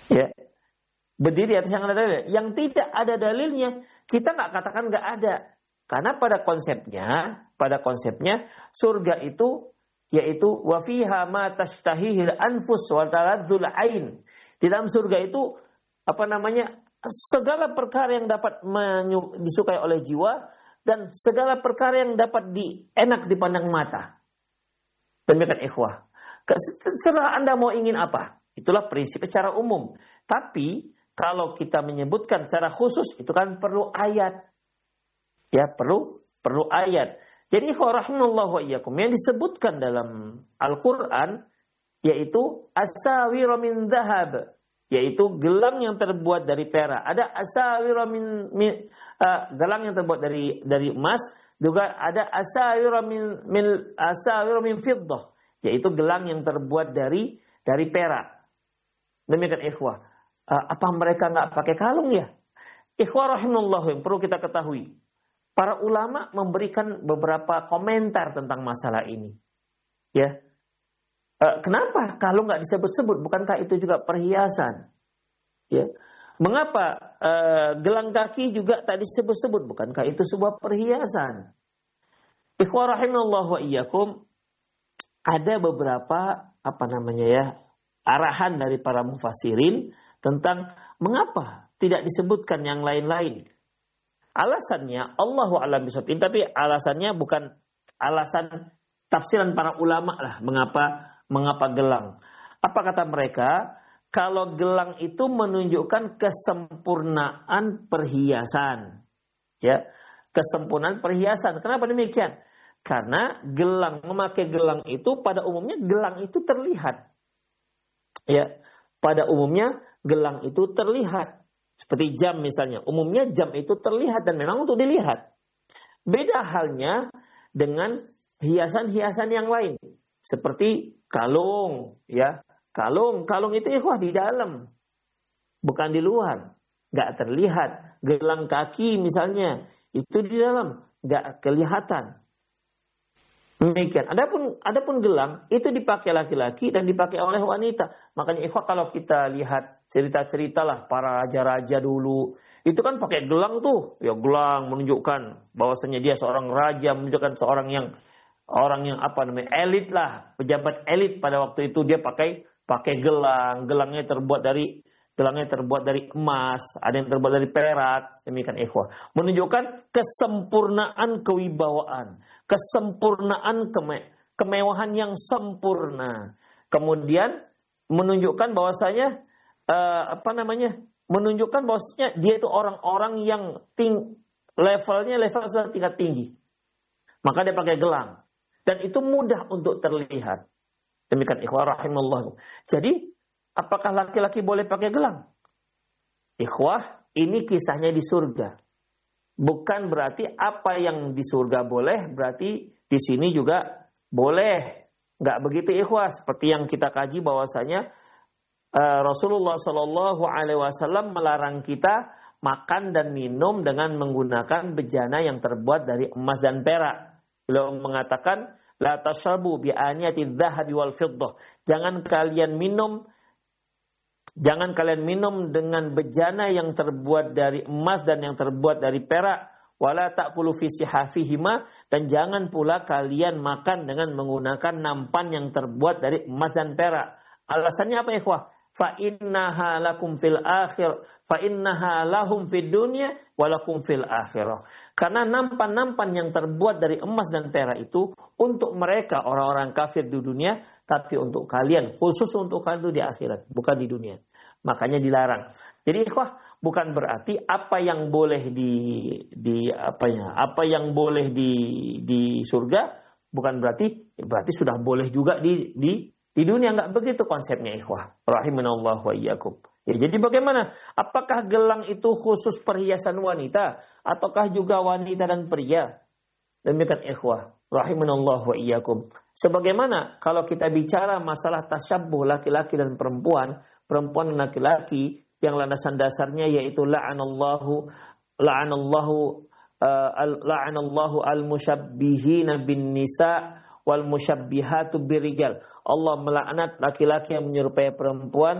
Ya, berdiri atas yang ada dalil. Yang tidak ada dalilnya, kita nggak katakan nggak ada. Karena pada konsepnya surga itu yaitu wa fiha ma tashtahihil anfus wa taladzul ain. Di dalam surga itu segala perkara yang dapat disukai oleh jiwa dan segala perkara yang dapat enak dipandang mata. Demikian ikhwah. Terserah Anda mau ingin apa. Itulah prinsip secara umum. Tapi kalau kita menyebutkan secara khusus itu kan perlu ayat. Ya, perlu ayat. Jadi ikhwah rahimallahu wa iyyakum, yang disebutkan dalam Al-Qur'an yaitu asawira min dhahab, yaitu gelang yang terbuat dari perak. Ada asawira gelang yang terbuat dari emas, juga ada asawira min fiddah, yaitu gelang yang terbuat dari perak. Demikian ikhwah. Apa mereka enggak pakai kalung ya? Ikhwah rahimallahu yang perlu kita ketahui. Para ulama memberikan beberapa komentar tentang masalah ini. Ya, kenapa kalung nggak disebut-sebut? Bukankah itu juga perhiasan? Ya, mengapa gelang kaki juga tak disebut-sebut? Bukankah itu sebuah perhiasan? Ikhwah rahimallahu wa iyyakum, ada beberapa arahan dari para mufassirin tentang mengapa tidak disebutkan yang lain-lain. Alasannya Allahu a'lam bishawab. Tapi alasannya bukan alasan tafsiran para ulama lah mengapa gelang. Apa kata mereka? Kalau gelang itu menunjukkan kesempurnaan perhiasan. Ya, kesempurnaan perhiasan. Kenapa demikian? Karena memakai gelang itu pada umumnya gelang itu terlihat. Ya, pada umumnya gelang itu terlihat. Seperti jam misalnya, umumnya jam itu terlihat dan memang untuk dilihat. Beda halnya dengan hiasan-hiasan yang lain, seperti kalung, ya. Kalung itu ikhwah di dalam, bukan di luar, nggak terlihat. Gelang kaki misalnya, itu di dalam, nggak kelihatan. Demikian. Adapun gelang itu dipakai laki-laki dan dipakai oleh wanita. Makanya ikhwah kalau kita lihat cerita-cerita lah para raja-raja dulu, itu kan pakai gelang tuh. Ya, gelang menunjukkan bahwasanya dia seorang raja, menunjukkan seorang yang elit lah, pejabat elit pada waktu itu dia pakai gelang. Gelangnya terbuat dari emas, ada yang terbuat dari perak. Demikian ikhwah. Menunjukkan kesempurnaan kewibawaan, kesempurnaan kemewahan yang sempurna. Kemudian menunjukkan bahwasanya menunjukkan bahwasanya dia itu orang-orang yang level sudah tingkat tinggi. Maka dia pakai gelang dan itu mudah untuk terlihat. Demikian ikhwah rahimallahu. Jadi apakah laki-laki boleh pakai gelang? Ikhwah, ini kisahnya di surga. Bukan berarti apa yang di surga boleh, berarti di sini juga boleh. Nggak begitu ikhwah. Seperti yang kita kaji bahwasanya Rasulullah Shallallahu Alaihi Wasallam melarang kita makan dan minum dengan menggunakan bejana yang terbuat dari emas dan perak. Beliau mengatakan, la tashrabu bi aniyati dhahabi wal fiddah. Jangan kalian minum dengan bejana yang terbuat dari emas dan yang terbuat dari perak. Wala ta'kulu fi sihafihima, dan jangan pula kalian makan dengan menggunakan nampan yang terbuat dari emas dan perak. Alasannya apa ikhwah? Fa innaha lahum fid dunya wa lakum fil akhirah. Karena nampan-nampan yang terbuat dari emas dan perak itu untuk mereka orang-orang kafir di dunia, tapi untuk kalian, khusus untuk kalian itu di akhirat, bukan di dunia. Makanya dilarang. Jadi ikhwah, bukan berarti apa yang boleh di surga bukan berarti sudah boleh juga di dunia. Enggak begitu konsepnya ikhwah. Rahimanallahu wa iyyakum. Ya, jadi bagaimana? Apakah gelang itu khusus perhiasan wanita ataukah juga wanita dan pria? Demikian ikhwah. Rahimanallahu wa iyyakum. Sebagaimana kalau kita bicara masalah tasyabbuh laki-laki dan perempuan dan laki-laki yang landasan dasarnya yaitu la'anallahu al-musyabbihina bin nisa wal musyabbihatu birijal. Allah melaknat laki-laki yang menyerupai perempuan